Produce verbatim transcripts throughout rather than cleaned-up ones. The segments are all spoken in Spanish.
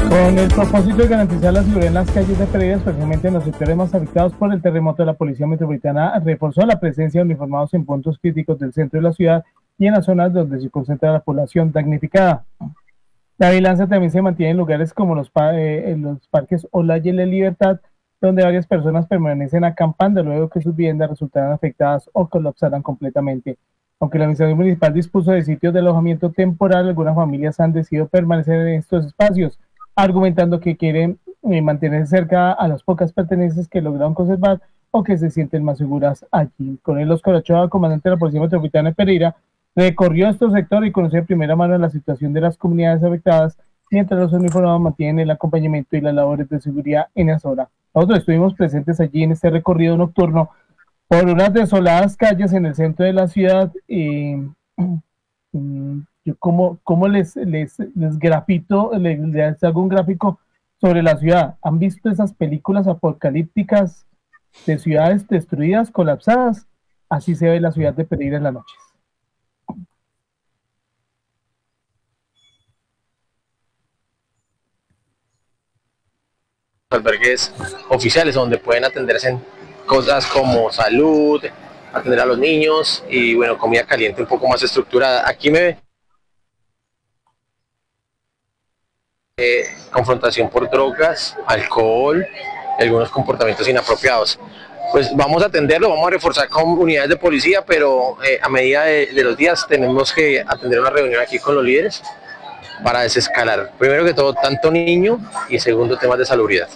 Con el propósito de garantizar la seguridad en las calles de Pereira, especialmente en los sectores más afectados por el terremoto, la Policía Metropolitana reforzó la presencia de uniformados en puntos críticos del centro de la ciudad y en las zonas donde se concentra la población damnificada. La vigilancia también se mantiene en lugares como los, eh, en los parques Olaya y La Libertad, donde varias personas permanecen acampando luego que sus viviendas resultaran afectadas o colapsaran completamente. Aunque la Administración Municipal dispuso de sitios de alojamiento temporal, algunas familias han decidido permanecer en estos espacios, argumentando que quieren eh, mantenerse cerca a las pocas pertenencias que lograron conservar o que se sienten más seguras allí. Coronel Oscar Ochoa, comandante de la Policía Metropolitana de Pereira, recorrió estos sectores y conoció de primera mano la situación de las comunidades afectadas, mientras los uniformados mantienen el acompañamiento y las labores de seguridad en esa zona. Nosotros estuvimos presentes allí en este recorrido nocturno por unas desoladas calles en el centro de la ciudad. Eh, yo como, como les, les, les grafito, les, les hago un gráfico sobre la ciudad. ¿Han visto esas películas apocalípticas de ciudades destruidas, colapsadas? Así se ve la ciudad de Pereira en las noches. Albergues oficiales donde pueden atenderse en cosas como salud, atender a los niños y bueno, comida caliente un poco más estructurada. Aquí me ve eh, confrontación por drogas, alcohol, algunos comportamientos inapropiados. Pues vamos a atenderlo, vamos a reforzar con unidades de policía, pero eh, a medida de, de los días tenemos que atender una reunión aquí con los líderes para desescalar, primero que todo, tanto niño y segundo, temas de salubridad.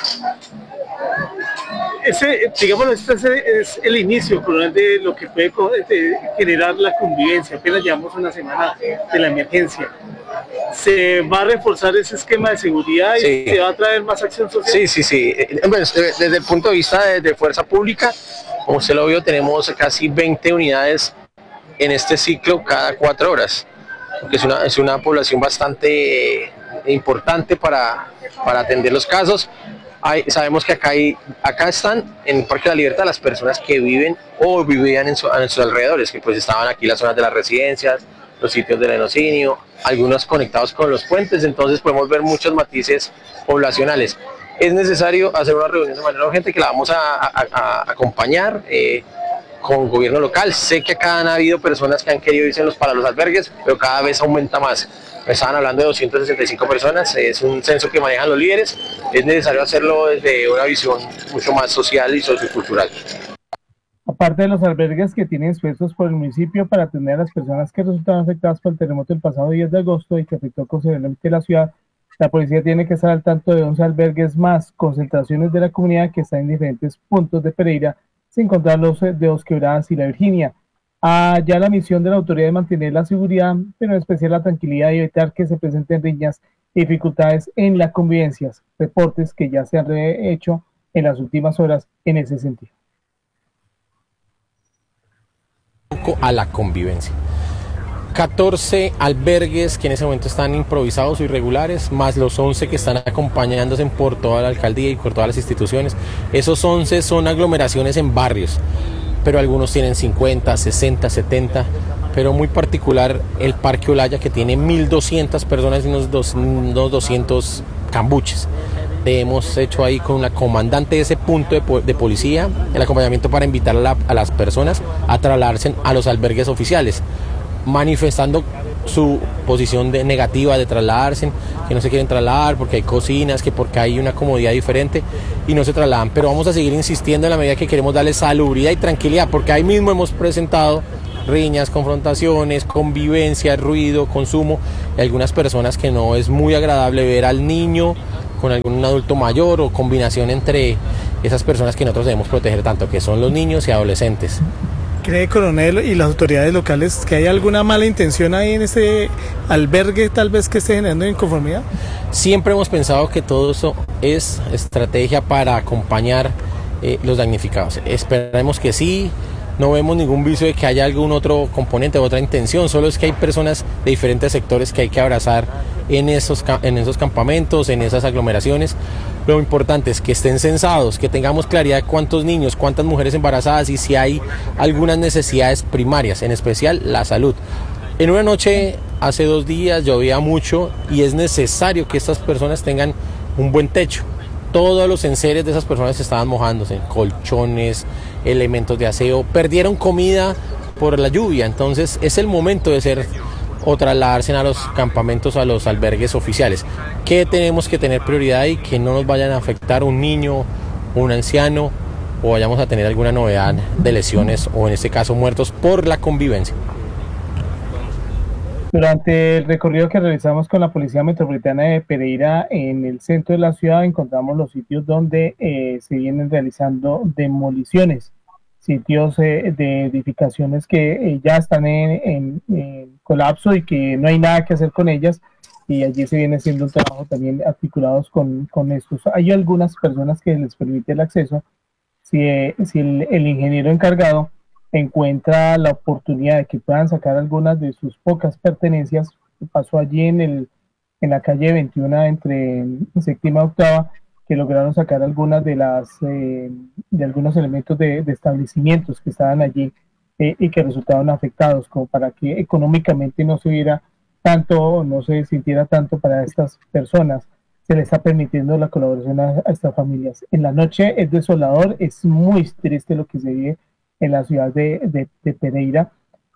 Ese, digamos, este es el inicio, coronel, de lo que puede de generar la convivencia. Apenas llevamos una semana de la emergencia. ¿Se va a reforzar ese esquema de seguridad y sí. se va a traer más acción social? Sí, sí, sí. Bueno, desde el punto de vista de, de fuerza pública, como usted lo vio, tenemos casi veinte unidades en este ciclo cada cuatro horas. Porque es una, es una población bastante importante para, para atender los casos. Hay, sabemos que acá, hay, acá están en el Parque de la Libertad las personas que viven o vivían en, su, en sus alrededores, que pues estaban aquí las zonas de las residencias, los sitios del enocinio, algunos conectados con los puentes, entonces podemos ver muchos matices poblacionales. Es necesario hacer una reunión de manera urgente que la vamos a, a, a acompañar eh, con gobierno local. Sé que acá han habido personas que han querido irse para los albergues, pero cada vez aumenta más. Estaban hablando de doscientas sesenta y cinco personas, es un censo que manejan los líderes, es necesario hacerlo desde una visión mucho más social y sociocultural. Aparte de los albergues que tienen dispuestos por el municipio para atender a las personas que resultaron afectadas por el terremoto el pasado diez de agosto y que afectó considerablemente la ciudad, la policía tiene que estar al tanto de once albergues más, concentraciones de la comunidad que están en diferentes puntos de Pereira, sin contar los de Dos Quebradas y La Virginia. Allá la misión de la autoridad es mantener la seguridad, pero en especial la tranquilidad y evitar que se presenten riñas y dificultades en las convivencias, reportes que ya se han hecho en las últimas horas en ese sentido. A la convivencia. catorce albergues que en ese momento están improvisados o irregulares, más los once que están acompañándose por toda la alcaldía y por todas las instituciones. Esos once son aglomeraciones en barrios, pero algunos tienen cincuenta, sesenta, setenta, pero muy particular el Parque Olaya, que tiene mil doscientas personas y unos, dos, unos doscientos cambuches. Hemos hecho ahí con la comandante de ese punto de, de policía el acompañamiento para invitar a, la, a las personas a trasladarse a los albergues oficiales, manifestando su posición de negativa de trasladarse, que no se quieren trasladar porque hay cocinas, que porque hay una comodidad diferente y no se trasladan, pero vamos a seguir insistiendo en la medida que queremos darles salubridad y tranquilidad, porque ahí mismo hemos presentado riñas, confrontaciones, convivencia, ruido, consumo, y algunas personas que no es muy agradable ver al niño con algún adulto mayor o combinación entre esas personas que nosotros debemos proteger tanto, que son los niños y adolescentes. ¿Cree, coronel, y las autoridades locales que hay alguna mala intención ahí en ese albergue, tal vez que esté generando inconformidad? Siempre hemos pensado que todo eso es estrategia para acompañar eh, los damnificados. Esperemos que sí. No vemos ningún vicio de que haya algún otro componente, otra intención, solo es que hay personas de diferentes sectores que hay que abrazar en esos, en esos campamentos, en esas aglomeraciones. Lo importante es que estén censados, que tengamos claridad de cuántos niños, cuántas mujeres embarazadas y si hay algunas necesidades primarias, en especial la salud. En una noche, hace dos días, llovía mucho y es necesario que estas personas tengan un buen techo. Todos los enseres de esas personas estaban mojándose, colchones, elementos de aseo, perdieron comida por la lluvia, entonces es el momento de ser o trasladarse a los campamentos, a los albergues oficiales. ¿Qué tenemos que tener prioridad ahí? Que no nos vayan a afectar un niño, un anciano o vayamos a tener alguna novedad de lesiones o en este caso muertos por la convivencia. Durante el recorrido que realizamos con la Policía Metropolitana de Pereira en el centro de la ciudad encontramos los sitios donde eh, se vienen realizando demoliciones, sitios eh, de edificaciones que eh, ya están en, en, en colapso y que no hay nada que hacer con ellas, y allí se viene haciendo un trabajo también articulados con, con estos. Hay algunas personas que les permite el acceso si, eh, si el, el ingeniero encargado encuentra la oportunidad de que puedan sacar algunas de sus pocas pertenencias. Pasó allí en, el, en la calle veintiuno entre séptima y octava, que lograron sacar algunas de las eh, de algunos elementos de, de establecimientos que estaban allí eh, y que resultaron afectados, como para que económicamente no se viera tanto, no se sintiera tanto para estas personas. Se le está permitiendo la colaboración a, a estas familias. En la noche es desolador, es muy triste lo que se vive en la ciudad de, de, de Pereira,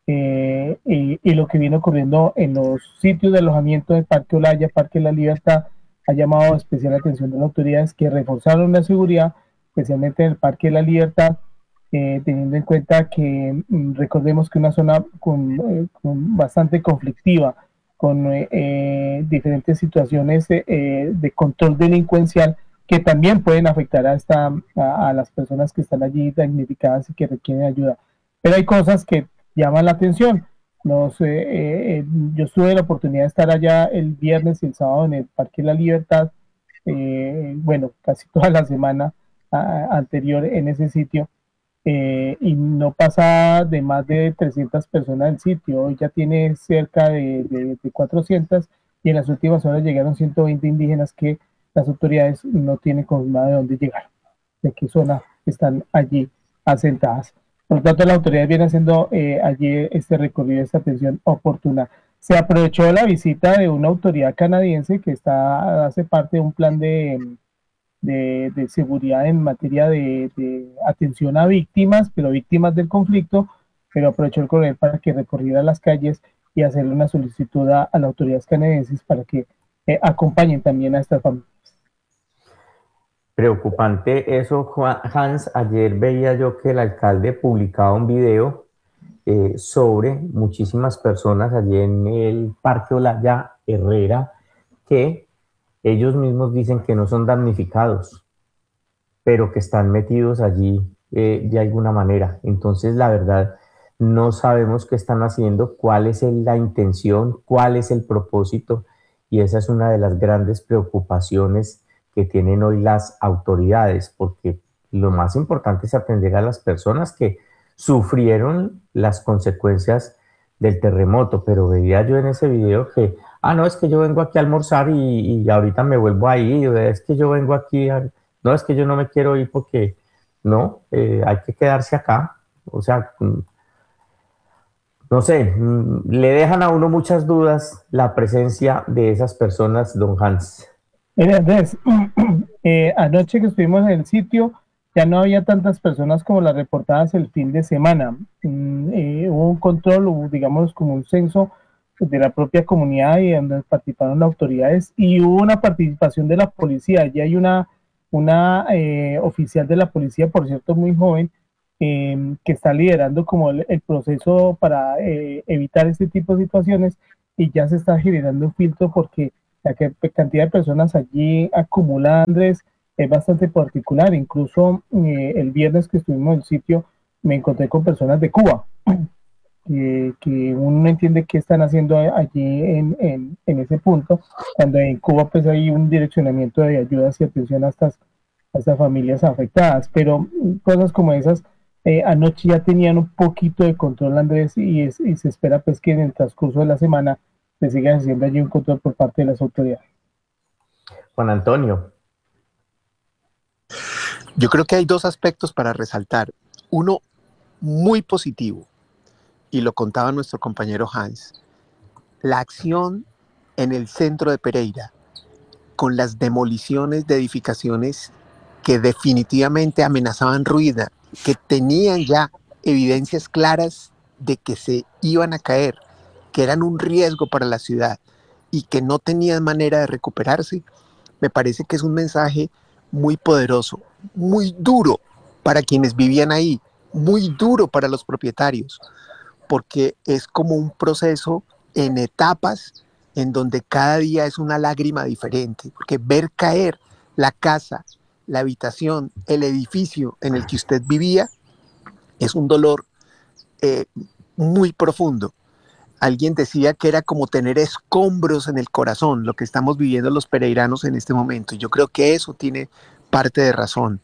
eh, y, y lo que viene ocurriendo en los sitios de alojamiento de Parque Olaya, Parque La Libertad, ha llamado especial atención de las autoridades que reforzaron la seguridad, especialmente en el Parque de la Libertad, eh, teniendo en cuenta que mm, recordemos que una zona con, eh, con bastante conflictiva, con eh, eh, diferentes situaciones eh, de control delincuencial, que también pueden afectar a, esta, a, a las personas que están allí damnificadas y que requieren ayuda. Pero hay cosas que llaman la atención. Nos, eh, eh, yo tuve la oportunidad de estar allá el viernes y el sábado en el Parque La Libertad, eh, bueno, casi toda la semana a, anterior en ese sitio, eh, y no pasa de más de trescientas personas el sitio. Hoy ya tiene cerca de, de, de cuatrocientas, y en las últimas horas llegaron ciento veinte indígenas que las autoridades no tienen confirmado de dónde llegar, de qué zona están allí asentadas. Por lo tanto, la autoridad viene haciendo eh, allí este recorrido, esta atención oportuna. Se aprovechó la visita de una autoridad canadiense que está, hace parte de un plan de, de, de seguridad en materia de, de atención a víctimas, pero víctimas del conflicto, pero aprovechó el coronel para que recorriera las calles y hacerle una solicitud a, a las autoridades canadienses para que eh, acompañen también a estas familias. Preocupante eso, Hans. Ayer veía yo que el alcalde publicaba un video eh, sobre muchísimas personas allí en el Parque Olaya Herrera que ellos mismos dicen que no son damnificados, pero que están metidos allí eh, de alguna manera. Entonces, la verdad, no sabemos qué están haciendo, cuál es el, la intención, cuál es el propósito, y esa es una de las grandes preocupaciones que tienen hoy las autoridades, porque lo más importante es atender a las personas que sufrieron las consecuencias del terremoto. Pero veía yo en ese video que, ah, no, es que yo vengo aquí a almorzar y, y ahorita me vuelvo a ir, es que yo vengo aquí, a, no, es que yo no me quiero ir porque, no, eh, hay que quedarse acá. O sea, no sé, le dejan a uno muchas dudas la presencia de esas personas, don Hans. Mire, Andrés, eh, anoche que estuvimos en el sitio ya no había tantas personas como las reportadas el fin de semana. Mm, eh, hubo un control, hubo, digamos, como un censo de la propia comunidad y donde participaron las autoridades, y hubo una participación de la policía. Ya hay una, una eh, oficial de la policía, por cierto, muy joven, eh, que está liderando como el, el proceso para eh, evitar este tipo de situaciones, y ya se está generando un filtro porque la cantidad de personas allí acumulada, Andrés, es bastante particular. Incluso eh, el viernes que estuvimos en el sitio me encontré con personas de Cuba, eh, que uno no entiende qué están haciendo allí en, en, en ese punto, cuando en Cuba pues hay un direccionamiento de ayudas y atención a estas, a estas familias afectadas. Pero cosas como esas, eh, anoche ya tenían un poquito de control, Andrés, y, es, y se espera pues que en el transcurso de la semana se siga haciendo allí un control por parte de las autoridades. Juan Antonio. Yo creo que hay dos aspectos para resaltar. Uno muy positivo, y lo contaba nuestro compañero Hans, la acción en el centro de Pereira, con las demoliciones de edificaciones que definitivamente amenazaban ruina, que tenían ya evidencias claras de que se iban a caer, que eran un riesgo para la ciudad y que no tenían manera de recuperarse, me parece que es un mensaje muy poderoso, muy duro para quienes vivían ahí, muy duro para los propietarios, porque es como un proceso en etapas en donde cada día es una lágrima diferente, porque ver caer la casa, la habitación, el edificio en el que usted vivía es un dolor eh, muy profundo. Alguien decía que era como tener escombros en el corazón, lo que estamos viviendo los pereiranos en este momento. Yo creo que eso tiene parte de razón.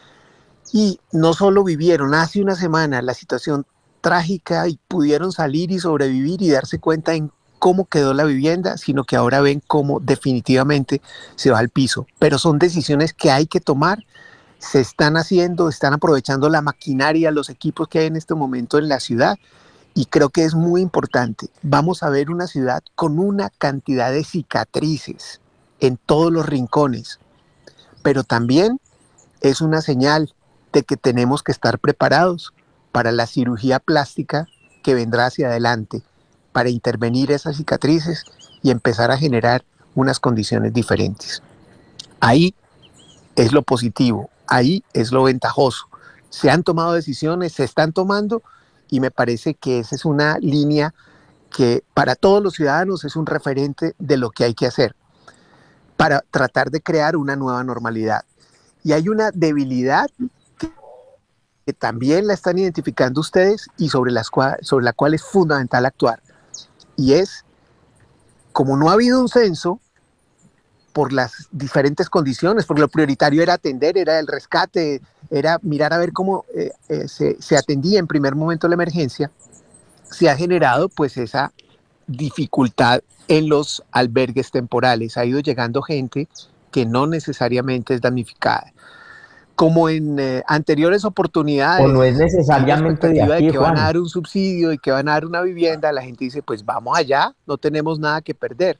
Y no solo vivieron hace una semana la situación trágica y pudieron salir y sobrevivir y darse cuenta en cómo quedó la vivienda, sino que ahora ven cómo definitivamente se va al piso. Pero son decisiones que hay que tomar, se están haciendo, están aprovechando la maquinaria, los equipos que hay en este momento en la ciudad. Y creo que es muy importante. Vamos a ver una ciudad con una cantidad de cicatrices en todos los rincones, pero también es una señal de que tenemos que estar preparados para la cirugía plástica que vendrá hacia adelante, para intervenir esas cicatrices y empezar a generar unas condiciones diferentes. Ahí es lo positivo, ahí es lo ventajoso. Se han tomado decisiones, se están tomando, y me parece que esa es una línea que para todos los ciudadanos es un referente de lo que hay que hacer para tratar de crear una nueva normalidad. Y hay una debilidad que, que también la están identificando ustedes y sobre, las cual, sobre la cual es fundamental actuar. Y es, como no ha habido un censo, por las diferentes condiciones, porque lo prioritario era atender, era el rescate, era mirar a ver cómo eh, eh, se, se atendía en primer momento la emergencia, se ha generado pues esa dificultad en los albergues temporales. Ha ido llegando gente que no necesariamente es damnificada. Como en eh, anteriores oportunidades, o no es necesariamente de aquí, de que Juan. van a dar un subsidio y que van a dar una vivienda, la gente dice, pues vamos allá, no tenemos nada que perder.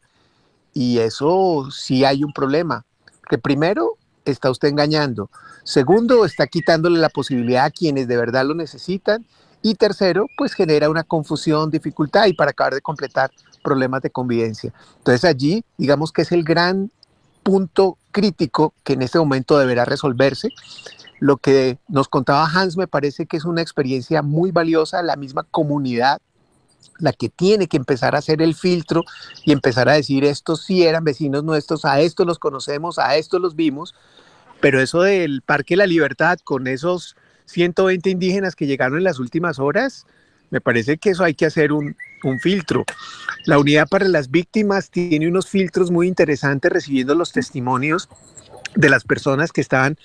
Y eso sí hay un problema, que primero está usted engañando, segundo está quitándole la posibilidad a quienes de verdad lo necesitan, y tercero pues genera una confusión, dificultad y para acabar de completar problemas de convivencia. Entonces allí digamos que es el gran punto crítico que en este momento deberá resolverse. Lo que nos contaba Hans me parece que es una experiencia muy valiosa, la misma comunidad la que tiene que empezar a hacer el filtro y empezar a decir estos sí eran vecinos nuestros, a estos los conocemos, a estos los vimos, pero eso del Parque de la Libertad con esos ciento veinte indígenas que llegaron en las últimas horas, me parece que eso hay que hacer un, un filtro. La Unidad para las Víctimas tiene unos filtros muy interesantes recibiendo los testimonios de las personas que estaban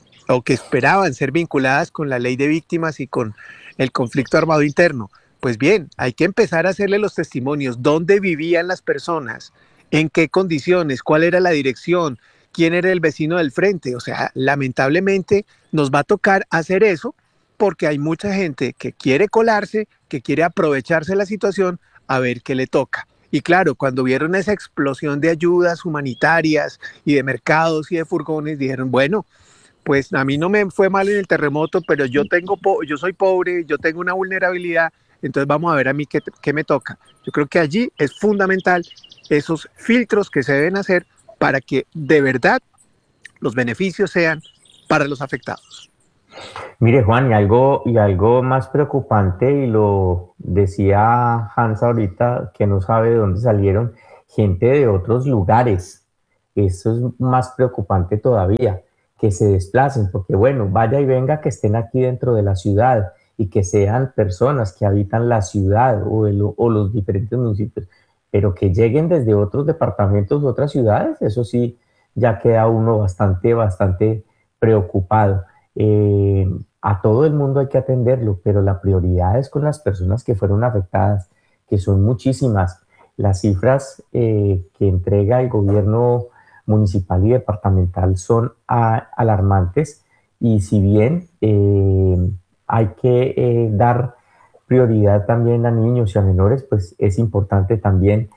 o que esperaban ser vinculadas con la ley de víctimas y con el conflicto armado interno. Pues bien, hay que empezar a hacerle los testimonios, dónde vivían las personas, en qué condiciones, cuál era la dirección, quién era el vecino del frente. O sea, lamentablemente nos va a tocar hacer eso porque hay mucha gente que quiere colarse, que quiere aprovecharse de la situación a ver qué le toca. Y claro, cuando vieron esa explosión de ayudas humanitarias y de mercados y de furgones, dijeron, bueno, pues a mí no me fue mal en el terremoto, pero yo, tengo po- yo soy pobre, yo tengo una vulnerabilidad, entonces vamos a ver a mí qué, qué me toca. Yo creo que allí es fundamental esos filtros que se deben hacer para que de verdad los beneficios sean para los afectados. Mire, Juan, y algo, y algo más preocupante, y lo decía Hans ahorita, que no sabe de dónde salieron, gente de otros lugares. Eso es más preocupante todavía, que se desplacen, porque bueno, vaya y venga que estén aquí dentro de la ciudad y que sean personas que habitan la ciudad o, el, o los diferentes municipios, pero que lleguen desde otros departamentos, otras ciudades, eso sí, ya queda uno bastante, bastante preocupado. Eh, a todo el mundo hay que atenderlo, pero la prioridad es con las personas que fueron afectadas, que son muchísimas. Las cifras eh, que entrega el gobierno municipal y departamental son a, alarmantes, y si bien eh, hay que eh, dar prioridad también a niños y a menores, pues es importante también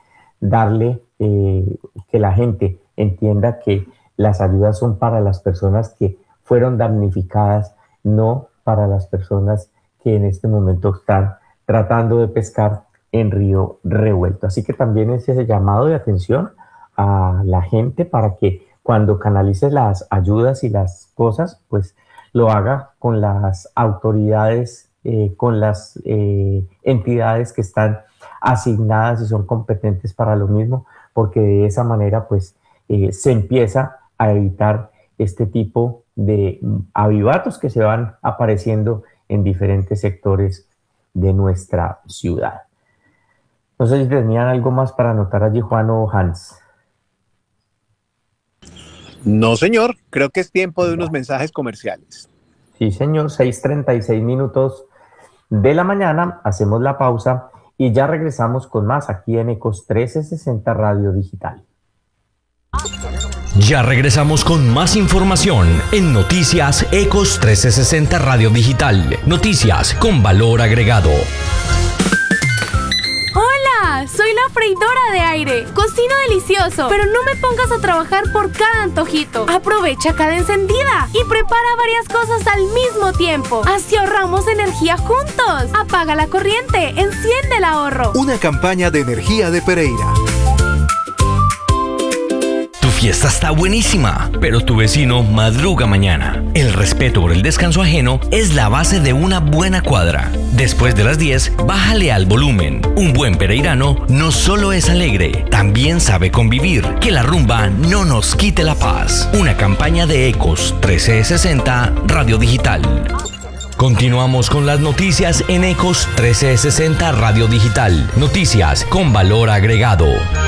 darle, eh, que la gente entienda que las ayudas son para las personas que fueron damnificadas, no para las personas que en este momento están tratando de pescar en río revuelto. Así que también es ese llamado de atención a la gente para que cuando canalice las ayudas y las cosas, pues lo haga con las autoridades, eh, con las eh, entidades que están asignadas y son competentes para lo mismo, porque de esa manera pues eh, se empieza a evitar este tipo de avivatos que se van apareciendo en diferentes sectores de nuestra ciudad. No sé si tenían algo más para anotar allí, Juan o Hans. No, señor, creo que es tiempo de unos mensajes comerciales. Sí, señor, seis treinta y seis minutos de la mañana, hacemos la pausa y ya regresamos con más aquí en Ecos trescientos sesenta Radio Digital. Ya regresamos con más información en Noticias Ecos trescientos sesenta Radio Digital. Noticias con valor agregado. ¡Hola! Soy la freidora de aire. Cocino delicioso, pero no me pongas a trabajar por cada antojito. Aprovecha cada encendida y prepara varias cosas al mismo tiempo. Así ahorramos energía juntos. Apaga la corriente, enciende el ahorro. Una campaña de energía de Pereira. Tu fiesta está buenísima, pero tu vecino madruga mañana. El respeto por el descanso ajeno es la base de una buena cuadra. Después de las diez, bájale al volumen. Un buen pereirano no solo es alegre, también sabe convivir. Que la rumba no nos quite la paz. Una campaña de Ecos trescientos sesenta Radio Digital. Continuamos con las noticias en Ecos trescientos sesenta Radio Digital. Noticias con valor agregado.